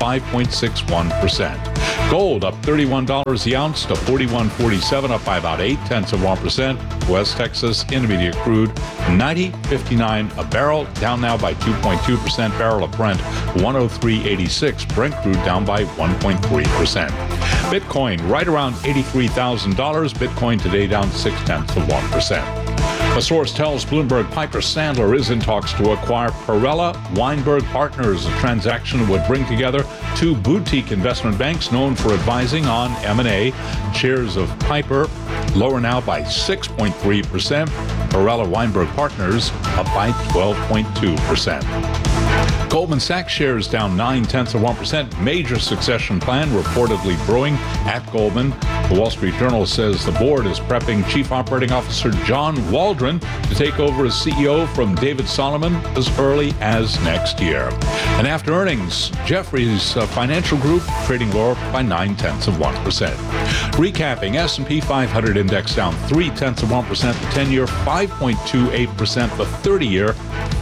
S1: 5.61%. Gold up $31 the ounce to $41.47, up by about 0.8%. West Texas Intermediate crude, $90.59 a barrel, down now by 2.2%. Barrel of Brent, $103.86. Brent crude down by 1.3%. Bitcoin right around $83,000. Bitcoin today down 0.6%. A source tells Bloomberg Piper Sandler is in talks to acquire Perella Weinberg Partners. A transaction would bring together two boutique investment banks known for advising on M&A. Shares of Piper lower now by 6.3%. Perella Weinberg Partners up by 12.2%. Goldman Sachs shares down 0.9%. Major succession plan reportedly brewing at Goldman. The Wall Street Journal says the board is prepping Chief Operating Officer John Waldron to take over as CEO from David Solomon as early as next year. And after earnings, Jefferies Financial Group trading lower by 0.9%. Recapping, S&P 500 index down 0.3%. The 10-year 5.28%. The 30-year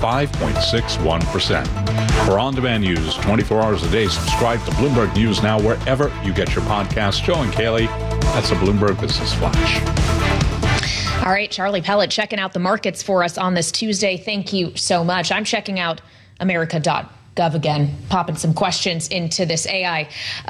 S1: 5.61%. For on-demand news 24 hours a day, subscribe to Bloomberg News Now wherever you get your podcasts. Joe and Kaylee, that's a Bloomberg Business Flash.
S24: All right, Charlie Pellet checking out the markets for us on this Tuesday. Thank you so much. I'm checking out America.gov again, popping some questions into this AI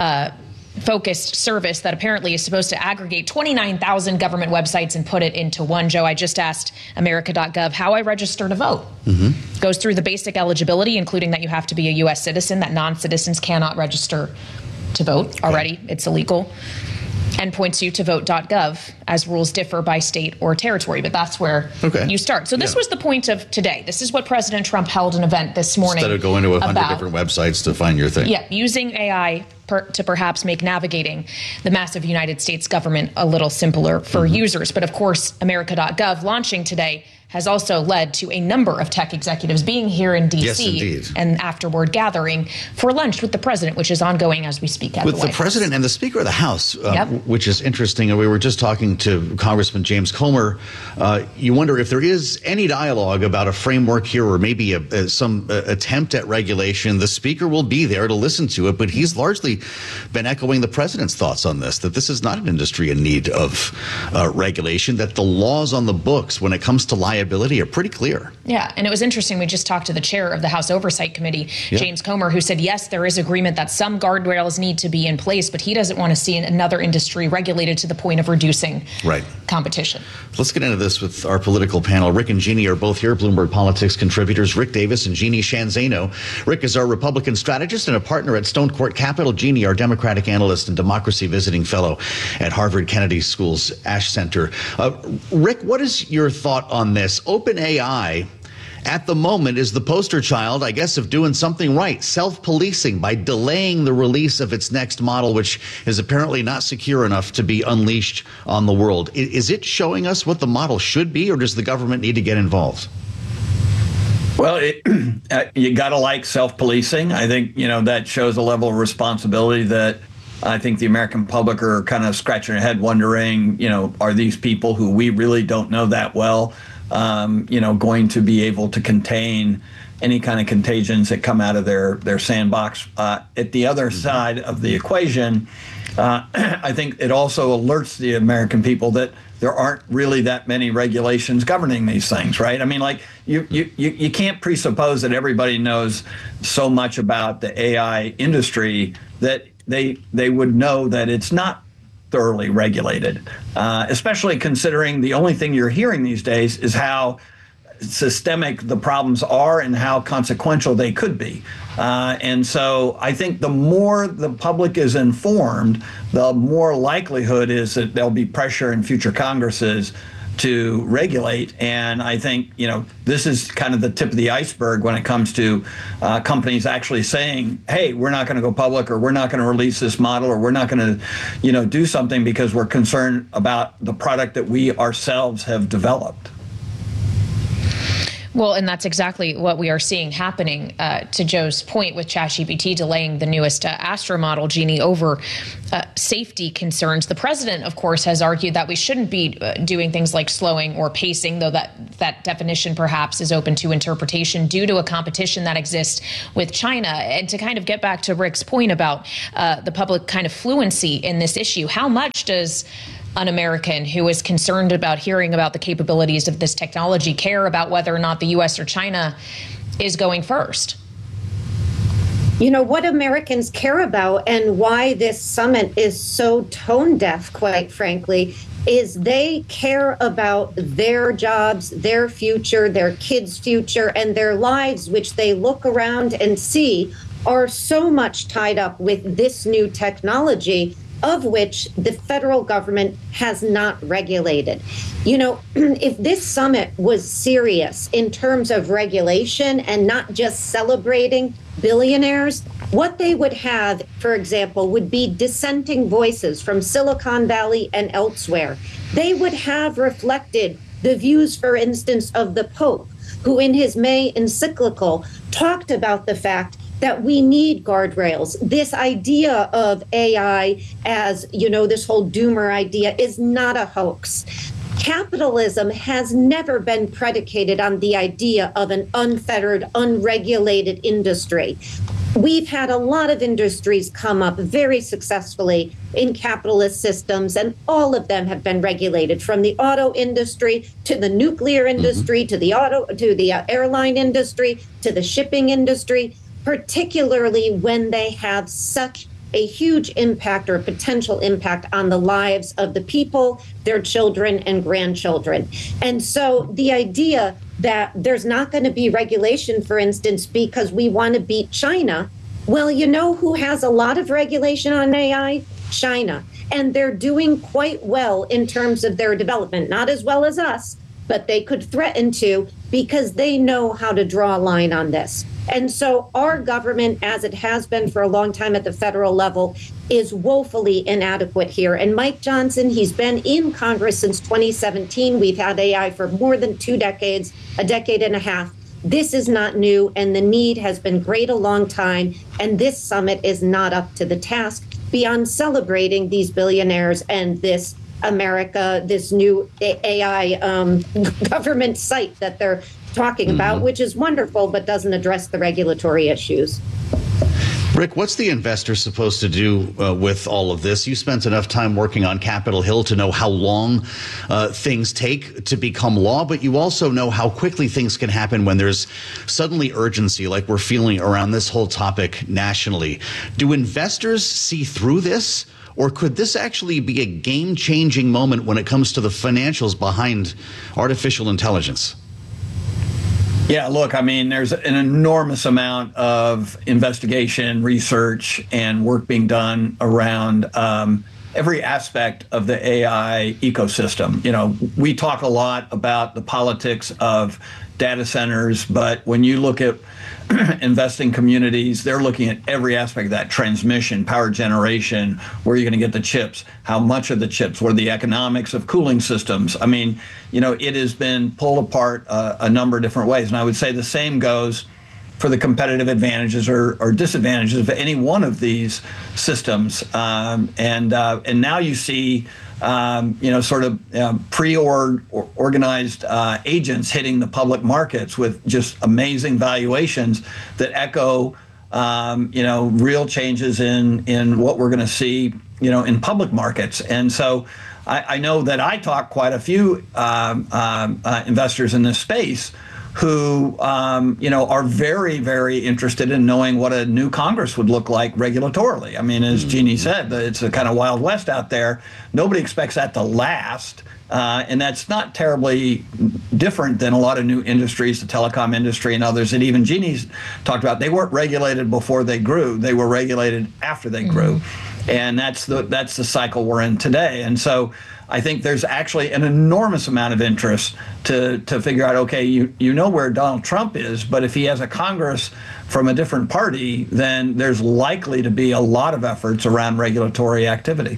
S24: focused service that apparently is supposed to aggregate 29,000 government websites and put it into one. Joe, I just asked America.gov how I register to vote. Goes through the basic eligibility, including that you have to be a U.S. citizen, that non-citizens cannot register to vote already. It's illegal. And points you to vote.gov as rules differ by state or territory. But that's where you start. So this was the point of today. This is what President Trump held an event this morning.
S2: Instead of going to 100 different websites to find your thing.
S24: Yeah, using AI to perhaps make navigating the massive United States government a little simpler for users. But of course, America.gov launching today has also led to a number of tech executives being here in D.C. and afterward gathering for lunch with the president, which is ongoing as we speak at
S2: with
S24: the White
S2: president
S24: House.
S2: And the Speaker of the House, which is interesting. And we were just talking to Congressman James Comer. You wonder if there is any dialogue about a framework here or maybe some attempt at regulation. The Speaker will be there to listen to it, but he's largely been echoing the president's thoughts on this, that this is not an industry in need of regulation, that the laws on the books when it comes to liability are pretty clear.
S24: Yeah, and it was interesting. We just talked to the chair of the House Oversight Committee, James Comer, who said, yes, there is agreement that some guardrails need to be in place, but he doesn't want to see another industry regulated to the point of reducing competition.
S2: Let's get into this with our political panel. Rick and Jeannie are both here, Bloomberg Politics contributors, Rick Davis and Jeannie Shanzano. Rick is our Republican strategist and a partner at Stone Court Capital. Jeannie, our Democratic analyst and democracy visiting fellow at Harvard Kennedy School's Ash Center. Rick, what is your thought on this? OpenAI at the moment is the poster child, I guess, of doing something right, self-policing by delaying the release of its next model, which is apparently not secure enough to be unleashed on the world. Is it showing us what the model should be, or does the government need to get involved?
S10: Well, you got to like self-policing. I think, that shows a level of responsibility that I think the American public are kind of scratching their head wondering, are these people who we really don't know that well, going to be able to contain any kind of contagions that come out of their sandbox. At the other side of the equation, I think it also alerts the American people that there aren't really that many regulations governing these things, right? I mean, like you can't presuppose that everybody knows so much about the AI industry that they would know that it's not thoroughly regulated, especially considering the only thing you're hearing these days is how systemic the problems are and how consequential they could be. And so I think the more the public is informed, the more likelihood is that there'll be pressure in future Congresses to regulate. And I think, this is kind of the tip of the iceberg when it comes to companies actually saying, hey, we're not going to go public, or we're not going to release this model, or we're not going to, do something because we're concerned about the product that we ourselves have developed.
S24: Well, and that's exactly what we are seeing happening, to Joe's point, with ChatGPT delaying the newest Astra model, Genie, over safety concerns. The president, of course, has argued that we shouldn't be doing things like slowing or pacing, though that definition perhaps is open to interpretation due to a competition that exists with China. And to kind of get back to Rick's point about the public kind of fluency in this issue, how much does an American who is concerned about hearing about the capabilities of this technology care about whether or not the U.S. or China is going first?
S11: What Americans care about, and why this summit is so tone deaf, quite frankly, is they care about their jobs, their future, their kids' future, and their lives, which they look around and see are so much tied up with this new technology, of which the federal government has not regulated. If this summit was serious in terms of regulation and not just celebrating billionaires, what they would have, for example, would be dissenting voices from Silicon Valley and elsewhere. They would have reflected the views, for instance, of the Pope, who in his May encyclical talked about the fact that we need guardrails. This idea of AI as, this whole doomer idea is not a hoax. Capitalism has never been predicated on the idea of an unfettered, unregulated industry. We've had a lot of industries come up very successfully in capitalist systems, and all of them have been regulated, from the auto industry to the nuclear industry, to the airline industry, to the shipping industry, particularly when they have such a huge impact or potential impact on the lives of the people, their children and grandchildren. And so the idea that there's not going to be regulation, for instance, because we want to beat China, well, who has a lot of regulation on AI? China. And they're doing quite well in terms of their development, not as well as us, but they could threaten to, because they know how to draw a line on this. And so our government, as it has been for a long time at the federal level, is woefully inadequate here. And Mike Johnson, he's been in Congress since 2017. We've had AI for more than 2 decades, a decade and a half. This is not new, and the need has been great a long time. And this summit is not up to the task beyond celebrating these billionaires and this America, this new AI government site that they're talking about, which is wonderful, but doesn't address the regulatory issues.
S2: Rick, what's the investor supposed to do with all of this? You spent enough time working on Capitol Hill to know how long things take to become law, but you also know how quickly things can happen when there's suddenly urgency, like we're feeling around this whole topic nationally. Do investors see through this? Or could this actually be a game-changing moment when it comes to the financials behind artificial intelligence?
S10: Yeah, look, there's an enormous amount of investigation, research, and work being done around every aspect of the AI ecosystem. We talk a lot about the politics of data centers, but when you look at investing communities, they're looking at every aspect of that: transmission, power generation, where you're going to get the chips, how much of the chips, what are the economics of cooling systems. It has been pulled apart a number of different ways. And I would say the same goes for the competitive advantages or disadvantages of any one of these systems. And now you see pre-organized agents hitting the public markets with just amazing valuations that echo, real changes in what we're going to see, in public markets. And so I know that I talk quite a few investors in this space who, are very, very interested in knowing what a new Congress would look like regulatorily. I mean, as Jeannie said, it's a kind of Wild West out there. Nobody expects that to last. And that's not terribly different than a lot of new industries, the telecom industry and others that even Jeannie's talked about. They weren't regulated before they grew. They were regulated after they grew. And that's the cycle we're in today. And so I think there's actually an enormous amount of interest to figure out, okay, you know where Donald Trump is, but if he has a Congress from a different party, then there's likely to be a lot of efforts around regulatory activity.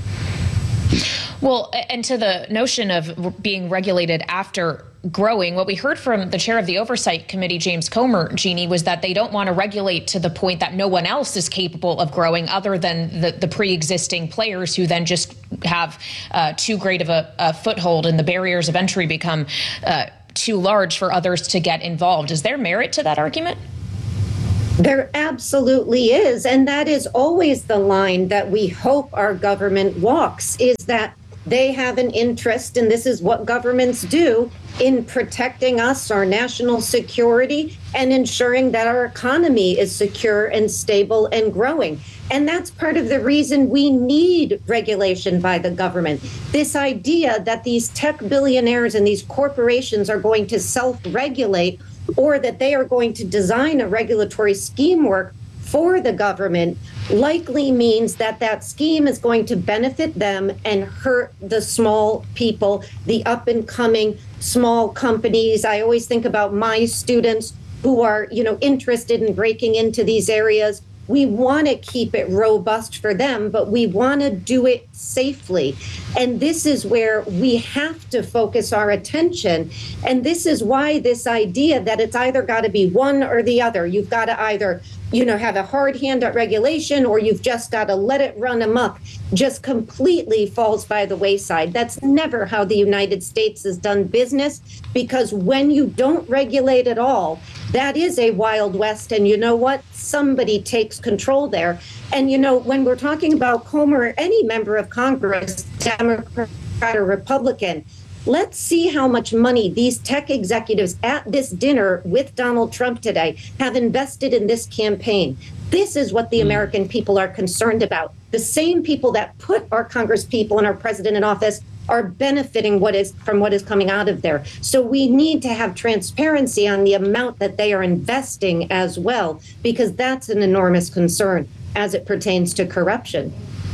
S24: Well, and to the notion of being regulated after growing, what we heard from the chair of the Oversight Committee, James Comer, Jeannie, was that they don't want to regulate to the point that no one else is capable of growing other than the pre-existing players who then just have too great of a foothold and the barriers of entry become too large for others to get involved. Is there merit to that argument?
S11: There absolutely is. And that is always the line that we hope our government walks, is that they have an interest, and this is what governments do, in protecting us, our national security, and ensuring that our economy is secure and stable and growing. And that's part of the reason we need regulation by the government. This idea that these tech billionaires and these corporations are going to self-regulate, or that they are going to design a regulatory scheme work for the government, likely means that that scheme is going to benefit them and hurt the small people, the up and coming small companies. I always think about my students who are, interested in breaking into these areas. We want to keep it robust for them, but we want to do it safely. And this is where we have to focus our attention. And this is why this idea that it's either got to be one or the other. You've got to either, have a hard hand at regulation, or you've just got to let it run amok, just completely falls by the wayside. That's never how the United States has done business, because when you don't regulate at all, that is a Wild West. And you know what? Somebody takes control there. And, when we're talking about Comer or any member of Congress, Democrat or Republican, let's see how much money these tech executives at this dinner with Donald Trump today have invested in this campaign. This is what the American people are concerned about. The same people that put our Congress people and our president in office are benefiting from what is coming out of there. So we need to have transparency on the amount that they are investing as well, because that's an enormous concern as it pertains to corruption.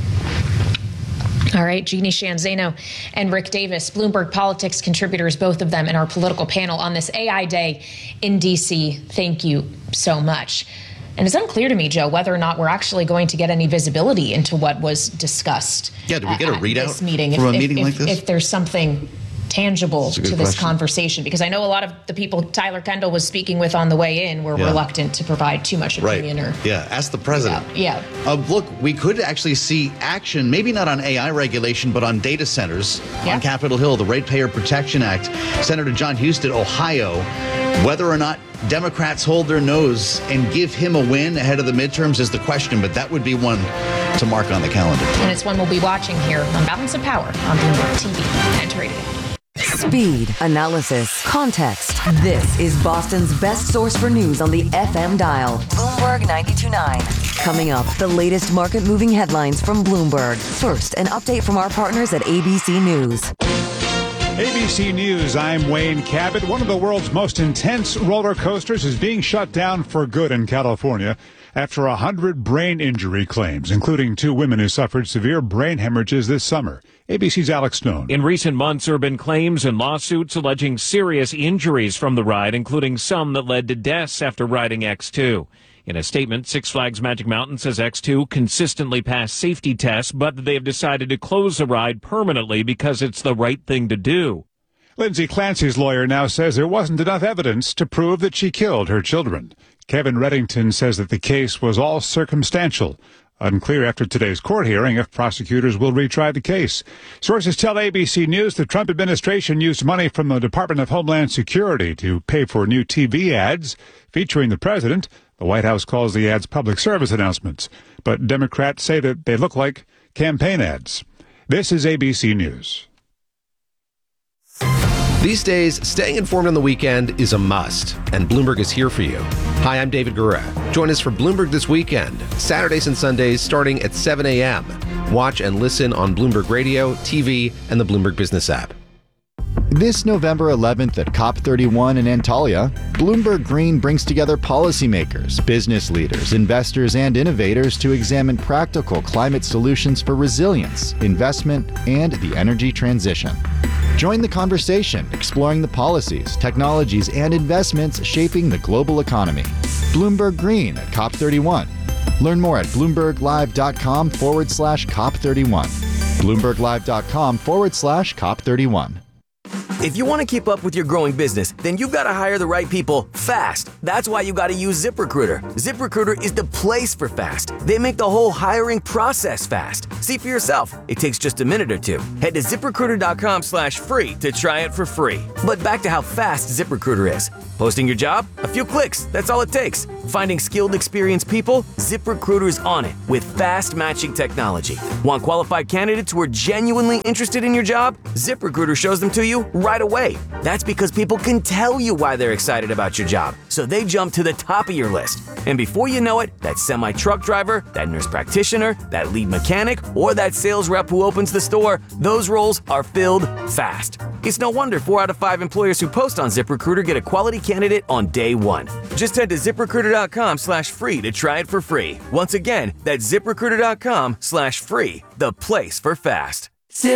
S24: All right, Jeannie Sheehan Zaino and Rick Davis, Bloomberg Politics contributors, both of them in our political panel on this AI Day in D.C. Thank you so much. And it's unclear to me, Joe, whether or not we're actually going to get any visibility into what was discussed.
S2: Yeah, did we get a readout
S24: this meeting?
S2: from a meeting like this?
S24: If there's something tangible to this conversation, because I know a lot of the people Tyler Kendall was speaking with on the way in were reluctant to provide too much opinion.
S2: Ask the president.
S24: Yeah.
S2: Look, we could actually see action, maybe not on AI regulation, but on data centers on Capitol Hill, the Ratepayer Protection Act. Senator John Husted, Ohio, whether or not Democrats hold their nose and give him a win ahead of the midterms is the question, but that would be one to mark on the calendar.
S24: And it's one we'll be watching here on Balance of Power on Bloomberg TV and radio.
S4: Speed, analysis, context. This is Boston's best source for news on the FM dial. Bloomberg 92.9. Coming up, the latest market-moving headlines from Bloomberg. First, an update from our partners at ABC News.
S13: ABC News, I'm Wayne Cabot. One of the world's most intense roller coasters is being shut down for good in California after 100 brain injury claims, including 2 women who suffered severe brain hemorrhages this summer. ABC's Alex Stone.
S14: In recent months, there have been claims and lawsuits alleging serious injuries from the ride, including some that led to deaths after riding X2. In a statement, Six Flags Magic Mountain says X2 consistently passed safety tests, but they have decided to close the ride permanently because it's the right thing to do.
S13: Lindsay Clancy's lawyer now says there wasn't enough evidence to prove that she killed her children. Kevin Reddington says that the case was all circumstantial. Unclear after today's court hearing if prosecutors will retry the case. Sources tell ABC News the Trump administration used money from the Department of Homeland Security to pay for new TV ads featuring the president. The White House calls the ads public service announcements, but Democrats say that they look like campaign ads. This is ABC News.
S28: These days, staying informed on the weekend is a must, and Bloomberg is here for you. Hi, I'm David Gura. Join us for Bloomberg This Weekend, Saturdays and Sundays starting at 7 a.m. Watch and listen on Bloomberg Radio, TV, and the Bloomberg Business app.
S8: This November 11th at COP31 in Antalya, Bloomberg Green brings together policymakers, business leaders, investors, and innovators to examine practical climate solutions for resilience, investment, and the energy transition. Join the conversation, exploring the policies, technologies, and investments shaping the global economy. Bloomberg Green at COP31. Learn more at BloombergLive.com/COP31. BloombergLive.com/COP31.
S3: If you want to keep up with your growing business, then you've got to hire the right people fast. That's why you got to use ZipRecruiter. ZipRecruiter is the place for fast. They make the whole hiring process fast. See for yourself. It takes just a minute or two. Head to ZipRecruiter.com/free to try it for free. But back to how fast ZipRecruiter is. Posting your job? A few clicks. That's all it takes. Finding skilled, experienced people? ZipRecruiter's on it with fast matching technology. Want qualified candidates who are genuinely interested in your job? ZipRecruiter shows them to you right away. That's because people can tell you why they're excited about your job, so they jump to the top of your list. And before you know it, that semi-truck driver, that nurse practitioner, that lead mechanic, or that sales rep who opens the store, those roles are filled fast. It's no wonder 4 out of 5 employers who post on ZipRecruiter get a quality candidate on day one. Just head to ZipRecruiter.com/free to try it for free. Once again, that's ZipRecruiter.com/free, the place for fast.